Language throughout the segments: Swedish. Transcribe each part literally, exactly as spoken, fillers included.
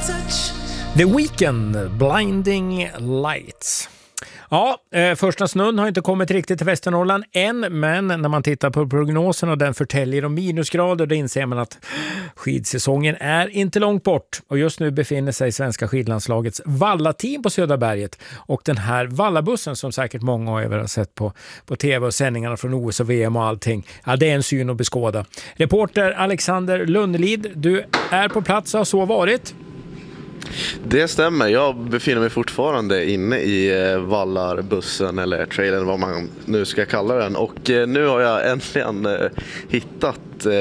The Weeknd, Blinding Lights. Ja, eh, första snön har inte kommit riktigt till Västernorrland än, men när man tittar på prognosen och den förtäljer om minusgrader, då inser man att skidsäsongen är inte långt bort. Och just nu befinner sig svenska skidlandslagets Valla-team på Södra berget. Och den här Vallabussen som säkert många av er har sett på, på tv och sändningarna från O S och V M och allting, ja, det är en syn att beskåda. Reporter Alexander Lundlid, du är på plats och har så varit. Det stämmer, jag befinner mig fortfarande inne i Vallarbussen eller trailern, vad man nu ska kalla den. Och nu har jag äntligen hittat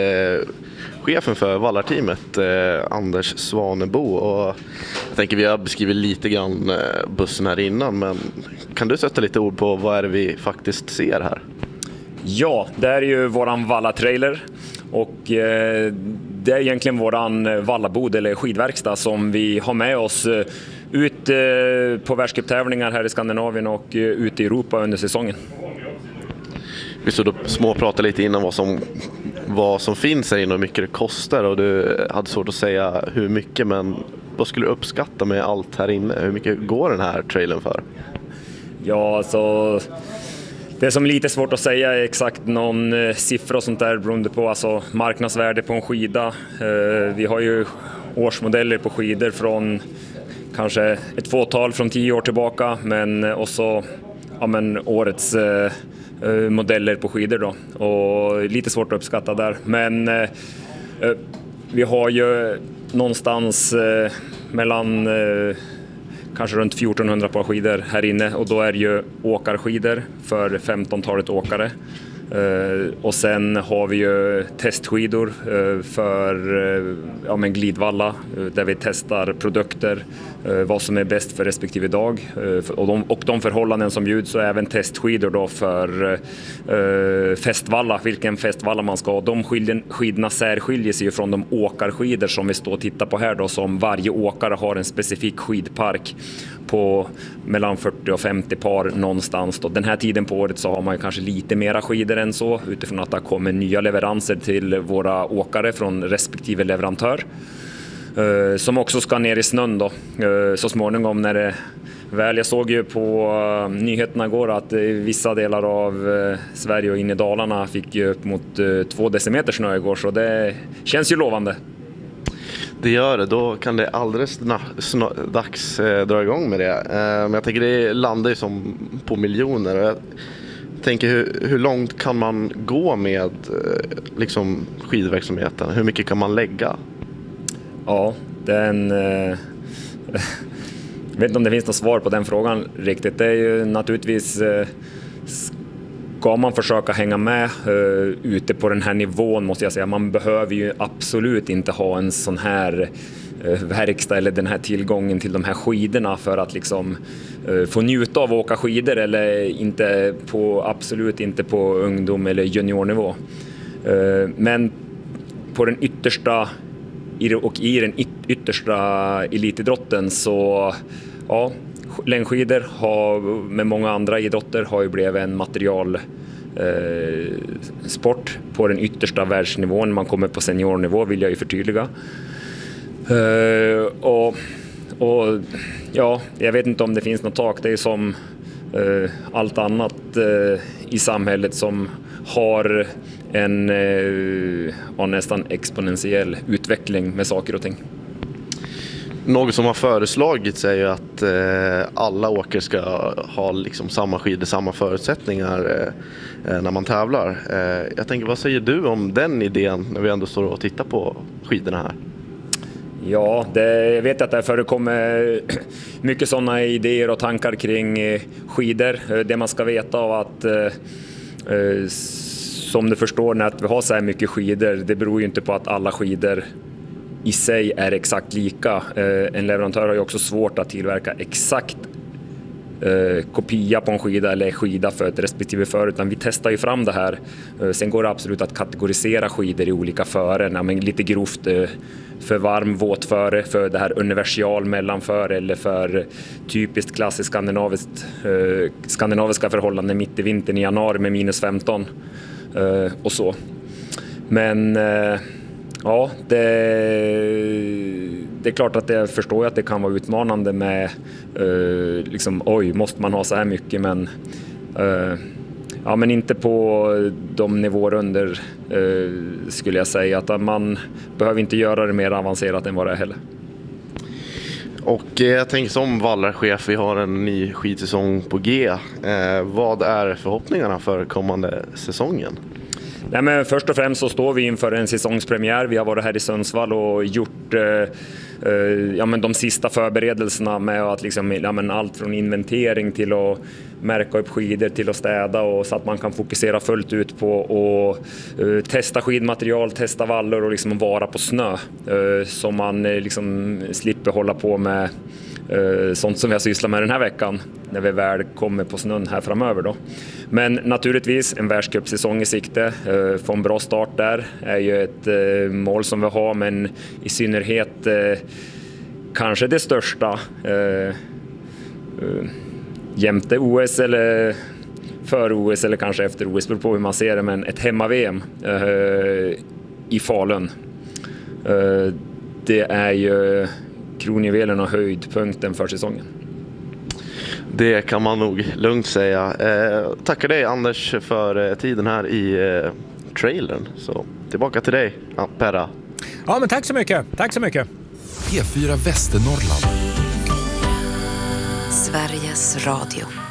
chefen för Vallarteamet, Anders Svanebo. Och jag tänker vi har beskrivit lite grann bussen här innan, men kan du sätta lite ord på vad är det vi faktiskt ser här? Ja, det är ju våran Valla-trailer. Och eh, det är egentligen våran Vallabod eller skidverkstad som vi har med oss eh, ut eh, på världscuptävlingar här i Skandinavien och eh, ut i Europa under säsongen. Vi stod och småpratade lite innan vad som, vad som finns här inne och hur mycket det kostar, och du hade svårt att säga hur mycket, men vad skulle du uppskatta med allt här inne? Hur mycket går den här trailern för? Ja, alltså... Det är som lite svårt att säga exakt någon eh, siffra och sånt där beroende på alltså, marknadsvärde på en skida. Eh, vi har ju årsmodeller på skidor från kanske ett fåtal från tio år tillbaka, men också ja, men, årets eh, modeller på skidor då. Och lite svårt att uppskatta där. Men eh, vi har ju någonstans eh, mellan... Eh, kanske runt fjortonhundra par skidor här inne, och då är det ju åkarskidor för femtontalet åkare. Uh, och sen har vi ju testskidor uh, för uh, ja, men glidvalla uh, där vi testar produkter, uh, vad som är bäst för respektive dag uh, och, de, och de förhållanden som bjuds, och även testskidor då för uh, festvalla, vilken festvalla man ska ha. De skiden, skidorna särskiljer sig ju från de åkarskidor som vi står och tittar på här då, som varje åkare har en specifik skidpark på mellan fyrtio och femtio par någonstans då. Den här tiden på året så har man ju kanske lite mera skidor än så, utifrån att det kommer nya leveranser till våra åkare från respektive leverantör uh, som också ska ner i snön då uh, så småningom när det väl. Jag såg ju på uh, nyheterna igår att uh, vissa delar av uh, Sverige och in i Dalarna fick ju upp mot uh, två decimeter snö igår, så det känns ju lovande. Det gör det, då kan det alldeles sna- dags eh, dra igång med det. Eh, men jag tänker det landar ju som på miljoner. Jag tänker hur, hur långt kan man gå med eh, liksom skidverksamheten? Hur mycket kan man lägga? Ja, den... Eh, jag vet inte om det finns något svar på den frågan riktigt. Det är ju naturligtvis... Eh, Ska man försöka hänga med uh, ute på den här nivån, måste jag säga. Man behöver ju absolut inte ha en sån här uh, verkstad eller den här tillgången till de här skidorna för att liksom uh, få njuta av att åka skidor, eller inte på, absolut inte på ungdom eller juniornivå. Uh, men på den yttersta och i den yttersta elitidrotten så ja, längdskidor har, med många andra idrotter, har ju blivit en material eh, sport på den yttersta världsnivån. Man kommer på seniornivå, vill jag ju förtydliga. Eh, och, och ja, jag vet inte om det finns något tak. Det är som eh, allt annat eh, i samhället som har en eh, ja, nästan exponentiell utveckling med saker och ting. Något som har föreslagits är ju att eh, alla åkare ska ha liksom samma skidor, samma förutsättningar eh, när man tävlar. Eh, jag tänker, vad säger du om den idén när vi ändå står och tittar på skidorna här? Ja, det, jag vet att det förekommer mycket sådana idéer och tankar kring eh, skidor. Det man ska veta av att eh, som du förstår, när vi har så här mycket skidor, det beror ju inte på att alla skidor i sig är exakt lika. En leverantör har ju också svårt att tillverka exakt kopia på en skida eller skida för ett respektive för, utan vi testar ju fram det här. Sen går det absolut att kategorisera skidor i olika före, ja, men lite grovt för varm våtföre, för det här universal mellanföre, eller för typiskt klassiskt skandinaviskt, skandinaviska förhållanden mitt i vintern i januari med minus femton och så. Men Ja, det, det är klart att jag förstår att det kan vara utmanande med uh, liksom, oj, måste man ha så här mycket, men uh, ja, men inte på de nivåer under uh, skulle jag säga, att man behöver inte göra det mer avancerat än vad det är heller. Och eh, jag tänker som Vallarchef, vi har en ny skidsäsong på G. Eh, vad är förhoppningarna för kommande säsongen? Nej, men först och främst så står vi inför en säsongspremiär. Vi har varit här i Sundsvall och gjort eh, eh, ja, men de sista förberedelserna med att liksom, ja, men allt från inventering till att märka upp skidor till att städa, och så att man kan fokusera fullt ut på att eh, testa skidmaterial, testa vallor och liksom vara på snö. Eh, så man eh, liksom slipper hålla på med eh, sånt som vi har sysslat med den här veckan när vi väl kommer på snön här framöver då. Men naturligtvis en världscupsäsong i sikte. Eh, få en bra start där är ju ett eh, mål som vi har, men i synnerhet eh, kanske det största eh, eh, jämte O S eller för O S eller kanske efter O S, beror på hur man ser det, men ett hemma-V M eh, i Falun. Eh, det är ju kronjuvelen och höjdpunkten för säsongen. Det kan man nog lugnt säga. Eh, tackar dig Anders för eh, tiden här i eh, trailern. Så tillbaka till dig, ja, Perra. Ja, men tack så mycket. Tack så mycket. P fyra Västernorrland. Sveriges Radio.